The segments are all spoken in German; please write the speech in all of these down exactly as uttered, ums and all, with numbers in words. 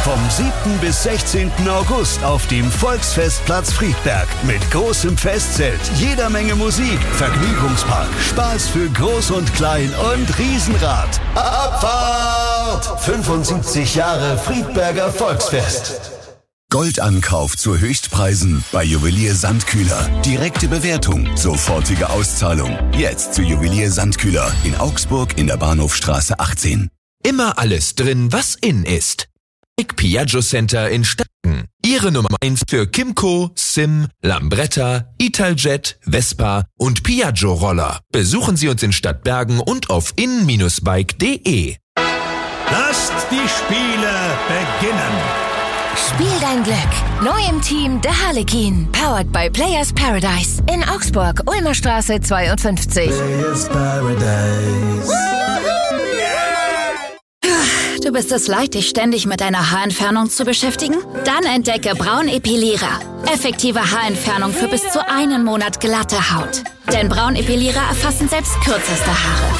Vom siebten bis sechzehnten August auf dem Volksfestplatz Friedberg. Mit großem Festzelt, jeder Menge Musik, Vergnügungspark, Spaß für Groß und Klein und Riesenrad. Abfahrt! fünfundsiebzig Jahre Friedberger Volksfest. Goldankauf zu Höchstpreisen bei Juwelier Sandkühler. Direkte Bewertung, sofortige Auszahlung. Jetzt zu Juwelier Sandkühler in Augsburg in der Bahnhofstraße achtzehn. Immer alles drin, was in ist. Piaggio Center in Stadten. Ihre Nummer eins für Kimco, Sim, Lambretta, Italjet, Vespa und Piaggio Roller. Besuchen Sie uns in Stadtbergen und auf in Bindestrich bike punkt de. Lasst die Spiele beginnen. Spiel dein Glück. Neu im Team der Harlekin. Powered by Players Paradise. In Augsburg, Ulmer Straße zweiundfünfzig. Players Paradise. Du bist es leid, dich ständig mit deiner Haarentfernung zu beschäftigen? Dann entdecke Braun Epilierer. Effektive Haarentfernung für bis zu einen Monat glatte Haut. Denn Braun Epilierer erfassen selbst kürzeste Haare.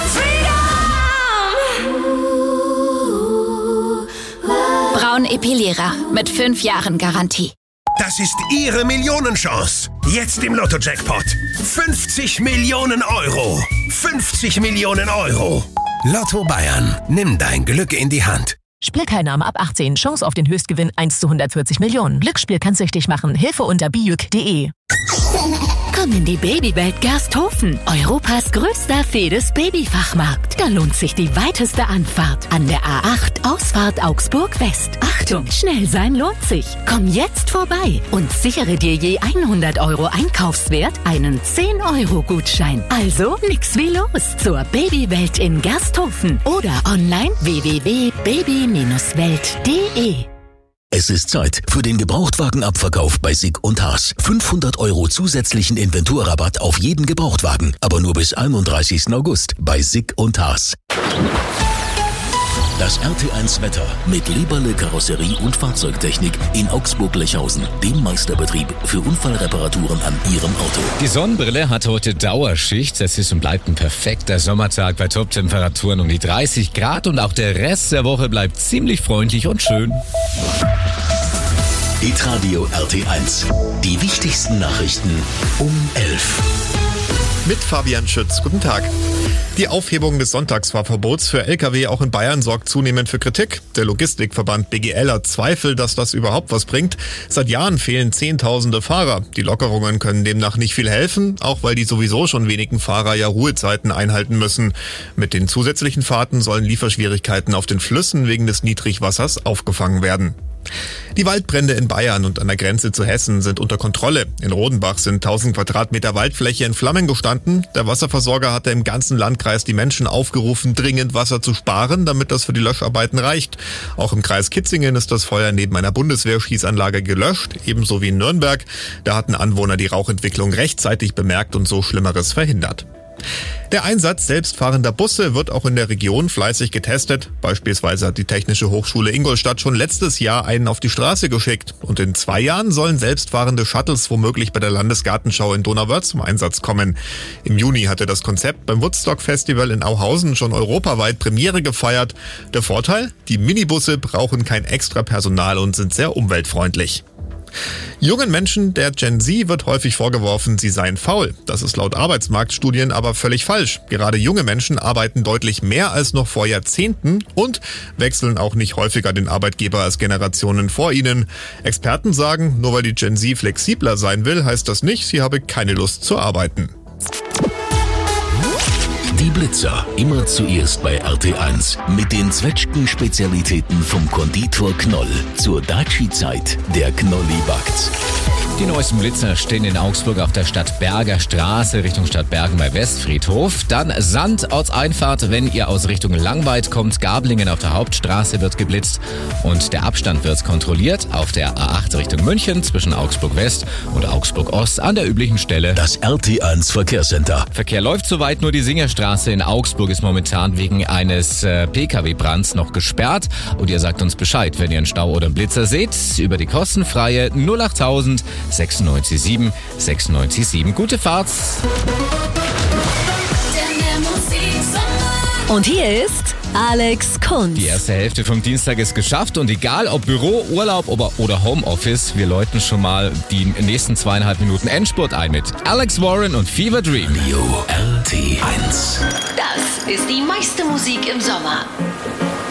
Braun Epilierer mit fünf Jahren Garantie. Das ist Ihre Millionenchance. Jetzt im Lotto-Jackpot. fünfzig Millionen Euro. fünfzig Millionen Euro. Lotto Bayern. Nimm dein Glück in die Hand. Spielteilnahme ab achtzehn. Chance auf den Höchstgewinn eins zu hundertvierzig Millionen. Glücksspiel kann süchtig machen. Hilfe unter bijuk punkt de. Komm in die Babywelt Gersthofen. Europas größter Fedes-Babyfachmarkt. Da lohnt sich die weiteste Anfahrt. An der A acht, Ausfahrt Augsburg West. Achtung, schnell sein lohnt sich. Komm jetzt vorbei und sichere dir je hundert Euro Einkaufswert einen zehn Euro Gutschein. Also nix wie los zur Babywelt in Gersthofen oder online w w w punkt baby Bindestrich welt punkt de. Es ist Zeit für den Gebrauchtwagenabverkauf bei Sick und Haas. fünfhundert Euro zusätzlichen Inventurrabatt auf jeden Gebrauchtwagen, aber nur bis einunddreißigsten August bei Sick und Haas. Das R T eins Wetter mit Leberle Karosserie und Fahrzeugtechnik in Augsburg-Lechhausen, dem Meisterbetrieb für Unfallreparaturen an Ihrem Auto. Die Sonnenbrille hat heute Dauerschicht. Es ist und bleibt ein perfekter Sommertag bei Top-Temperaturen um die dreißig Grad und auch der Rest der Woche bleibt ziemlich freundlich und schön. Hitradio R T eins. Die wichtigsten Nachrichten um elf. Mit Fabian Schütz. Guten Tag. Die Aufhebung des Sonntagsfahrverbots für L K W auch in Bayern sorgt zunehmend für Kritik. Der Logistikverband B G L hat Zweifel, dass das überhaupt was bringt. Seit Jahren fehlen Zehntausende Fahrer. Die Lockerungen können demnach nicht viel helfen, auch weil die sowieso schon wenigen Fahrer ja Ruhezeiten einhalten müssen. Mit den zusätzlichen Fahrten sollen Lieferschwierigkeiten auf den Flüssen wegen des Niedrigwassers aufgefangen werden. Die Waldbrände in Bayern und an der Grenze zu Hessen sind unter Kontrolle. In Rodenbach sind tausend Quadratmeter Waldfläche in Flammen gestanden. Der Wasserversorger hatte im ganzen Landkreis die Menschen aufgerufen, dringend Wasser zu sparen, damit das für die Löscharbeiten reicht. Auch im Kreis Kitzingen ist das Feuer neben einer Bundeswehrschießanlage gelöscht, ebenso wie in Nürnberg. Da hatten Anwohner die Rauchentwicklung rechtzeitig bemerkt und so Schlimmeres verhindert. Der Einsatz selbstfahrender Busse wird auch in der Region fleißig getestet. Beispielsweise hat die Technische Hochschule Ingolstadt schon letztes Jahr einen auf die Straße geschickt. Und in zwei Jahren sollen selbstfahrende Shuttles womöglich bei der Landesgartenschau in Donauwörth zum Einsatz kommen. Im Juni hatte das Konzept beim Woodstock Festival in Auhausen schon europaweit Premiere gefeiert. Der Vorteil? Die Minibusse brauchen kein extra Personal und sind sehr umweltfreundlich. Jungen Menschen der Gen Z wird häufig vorgeworfen, sie seien faul. Das ist laut Arbeitsmarktstudien aber völlig falsch. Gerade junge Menschen arbeiten deutlich mehr als noch vor Jahrzehnten und wechseln auch nicht häufiger den Arbeitgeber als Generationen vor ihnen. Experten sagen, nur weil die Gen Z flexibler sein will, heißt das nicht, sie habe keine Lust zu arbeiten. Die Blitzer, immer zuerst bei R T eins. Mit den Zwetschgen-Spezialitäten vom Konditor Knoll. Zur Daci-Zeit, der Knolli backt. Die neuesten Blitzer stehen in Augsburg auf der Stadtberger Straße Richtung Stadtbergen bei Westfriedhof. Dann Sand Ortseinfahrt, wenn ihr aus Richtung Langweid kommt. Gablingen auf der Hauptstraße wird geblitzt und der Abstand wird kontrolliert auf der A acht Richtung München zwischen Augsburg West und Augsburg Ost an der üblichen Stelle. Das R T eins Verkehrscenter. Verkehr läuft soweit, nur die Singerstraße in Augsburg ist momentan wegen eines äh, P K W-Brands noch gesperrt. Und ihr sagt uns Bescheid, wenn ihr einen Stau oder einen Blitzer seht, über die kostenfreie null achttausend sechsundneunzig sieben sechsundneunzig sieben. Gute Fahrt! Und hier ist Alex Kunz. Die erste Hälfte vom Dienstag ist geschafft und egal ob Büro, Urlaub oder Homeoffice, wir läuten schon mal die nächsten zweieinhalb Minuten Endspurt ein mit Alex Warren und Fever Dream. Radio R T eins. Das ist die meiste Musik im Sommer.